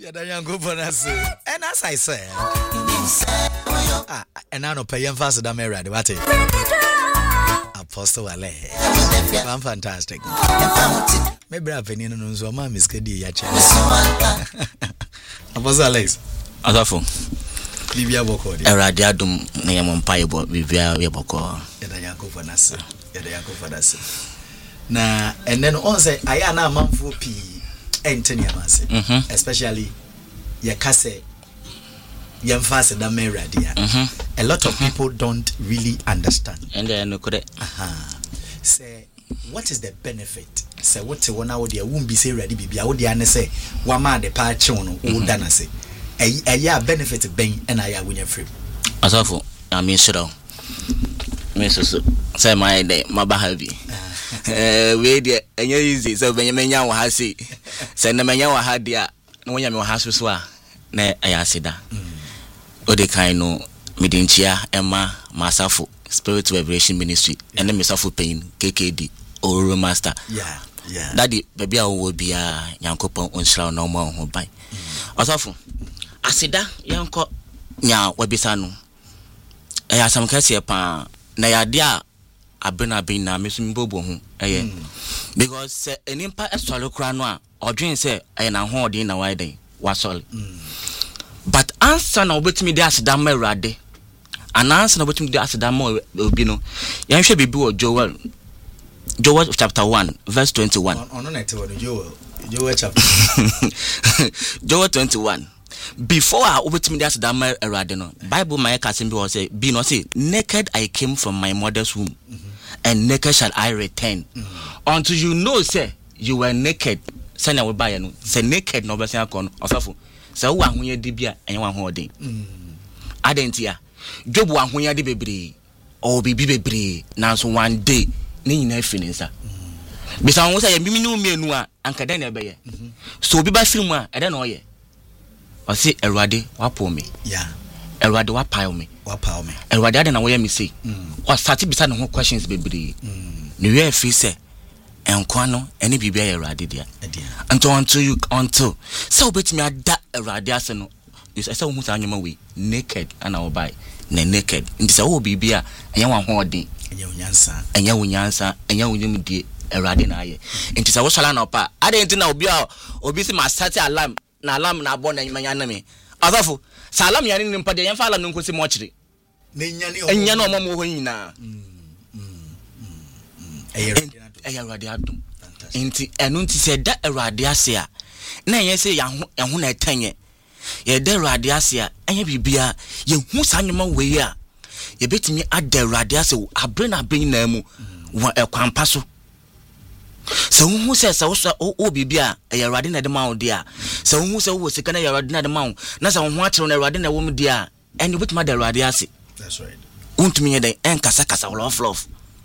Yadanyango bonus. And as I say, and I know pay him faster than Mary. What it? Apostle Ale. I'm fantastic. Maybe I've been in so my Miss Kedi Yacha. Apostle Alex. Adafo. Bibia Boko. Eradiadum Nayamon Paibo, Bibia Yaboko. Yadanyango bonus. Yadanyango bonus. Na and then also I am a man for P. Anthony Amase, especially Yakase Yamfase da Meradia. A lot of people don't really understand. And then could say what is the benefit? Say what you want out there won't be say ready be out there and say Wama de Pachono or Danase. A ya benefit bang and I win your free. Asafo, I mean shut Mrs. Say my day, my bahavi. We dey enye easy so benyamenya wo ha si se na menya wo ha dia na wonya me wo ha so a na ayasida ode kan no medinchia ema masafo spirit vibration ministry ene mesafo pain KKD Oro master daddy baby a wo bia yankopon onshira na mo ho ban asafo asida yanko nya wabisa no ayasam kase pa na yadia abena bin na mesum bobo ho because enimpa esole kura no a odwen say na ho odin na widen wasole but answer na obetimi de aseda ma urade an answer na obetimi de aseda ma obi no yan hwe bibi o Joel chapter 1 verse 21 on no Joel chapter Joel 21 before I obetimi de aseda ma urade no Bible my casim be say be no say naked I came from my mother's womb and naked shall I return until you know say you were naked say na we buy no say naked no be say akon osafo say wo ahoye de bia enye wo ahoden adentia Job wo ahoye de bebre o bibi bebre na so one day ni nyina fininsa bisa won say mimi no mienu a anka den na be ye so obi ba film a ede na oye o say Erwade wapo me Erwade wapao me Erwade ade na wo ye me say o start bisa no questions bebre ni we fi say enkwa no ene bibia ye Erwade dia until so betimi ada Erwade ase no you say wo hu sa anyoma we naked ana wo bai na naked nti say wo bibia enye wa ho odin enye wunyansa enye wunyumdie Erwade na aye nti say wo sala na opa ade nti na obi si ma start alarm na abo na nyanya na me azafo salam yani ni mpade yemfa alarm nkosi mo chire enya no omo ho nyina Erwade adum nti enu nti se da Erwade ase a na yen se yahu na etanye ye da Erwade ase a enya bibia ye hu sanyoma we a ye betimi ada Erwade ase abre na ben na mu wa ekwampa so se hu se o bibia Erwade na de ma wo dia se hu se wo sika na Erwade na de ma wo na se hu akere na Erwade na wo mu dia eni betimi ada Erwade ase. That's right. Untumi yeden enkasa love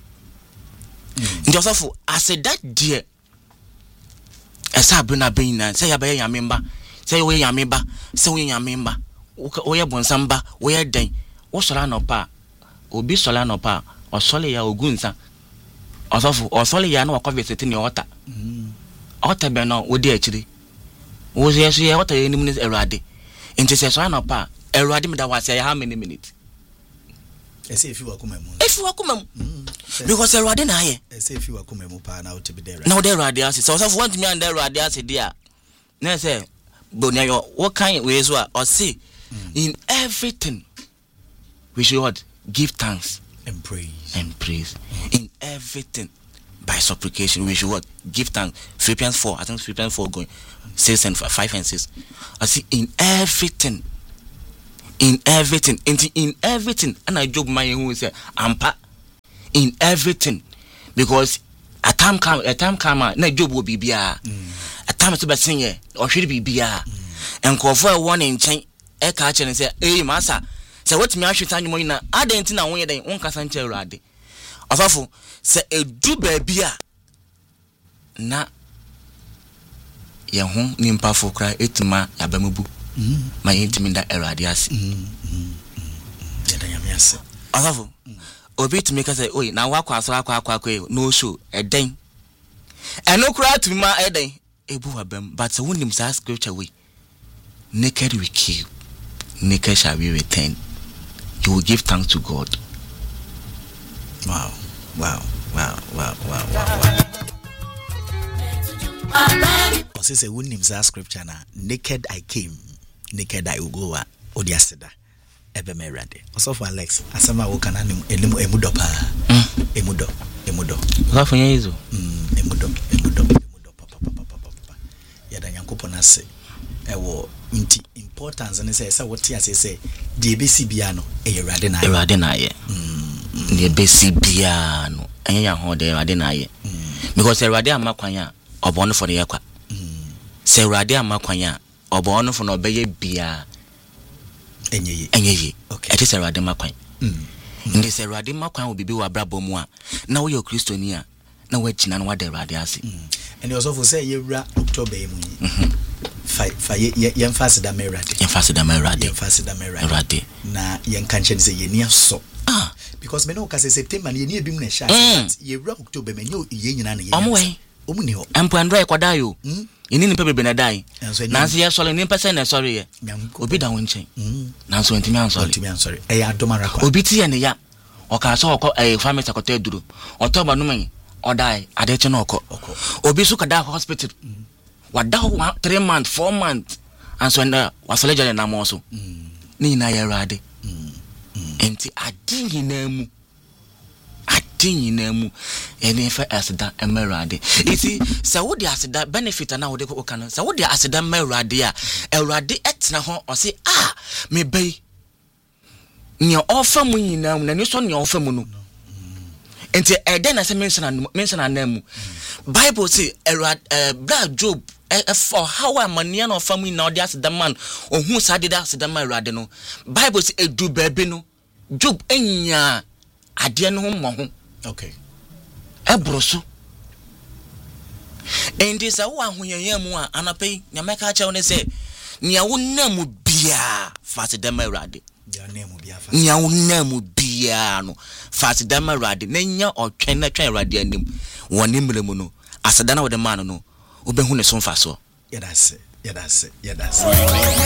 Njosafo ase that dear esa abena bena say ya be yamemba say we yamemba say we yamemba wo ye bonsamba wo ye den wo sola no pa obi sola no pa osole ya ogunsa osofo osole ya na wakovisit ni ota ota be no wo di akiri wo yeso ye ota ye nim ni Erwade nti say sola no pa Erwade me da wase how many minutes if you wakuma because Erwade na aye if you wakuma mu pa na o be there now there Erwade ase so want me and there Erwade ase dia na say bonya yo what kind way so or say in everything we should what give thanks and praise in everything by supplication we should what give thanks. Philippians 4 I think Philippians 4 going 6 and 5 and 6 I see in everything in everything and I joke my who say ampa in everything because a time come na job will be bia a time to be singing or should be bia and call for one in chain e ka and say eh masa say what me ahwe tanyo na adenti na won yeden won kasa nche Erwade afafo say edu ba bia na ye ho nimpa fo kra etima yabamubu my intimate Erwade ase Asafo obi to make us say oi na wakwa asra akwa no show eden eno kura to ma eden ebu abem but wonim sa scripture we naked we came, naked shall we return. You will give thanks to God. Wow. Ose say won him scripture na naked I came, naked I will go. Odiaseda ebe merade. Also for Alex, asema wo kana emudo pa. Emudo. What for you? Emudo papa. Yada Nyankopon ase. Ewo nti importance ne say what tia say de be si bia no erade na ye. De be si bia no enya ho de erade na ye. Because erade amakwanya obo no for the yakwa. Se erade amakwanya obo no for no beye bia enye okay. It is erade makwan. Ndi se erade makwan obibi wa brabo mu a na wo ye Kristoni a na wa gina na wa de erade ase. And you also for say yewra October mu fa yemfase da merade na yenkanche say ye nia so because me no ka say September na ye nia bim na sha yewra October me nyo ye nyina na ye omu ni ho ampo andro ekoda yo ini nipa bebe na dai nanso ye sole nipa se na sore ye obi da wonchen nanso ntimi ansore e ya domara kwa obi ti ye ne ya o ka so okọ family sakota eduru otoba no man odai adeche na okọ obi su ka da hospital wada 3 months 4 months and so na wasaleja na mo so ni na ya rade enti adinyi na mu ene fa asida emerade iti se wo de asida benefit na wo de ko kan se wo de asida emerade a erade etna ho o se me bai nya ofa mu nyina mu na ni so nya ofa mu no enti ede na se mention na mu Bible say bra Job for how am mania no family na odi asida man ohun sa de asida man erade no Bible say edu baabi no Job enya ade no ho ho okay ebroso endi sa wo ahoyeye mu a anapai nyameka cha woni se nya wo namu bia fasida man erade nya wo namu bia no fasida man erade na nya otwen na twen erade anim woni mremu no asada na wo de man no obehu ne so mfa so yedase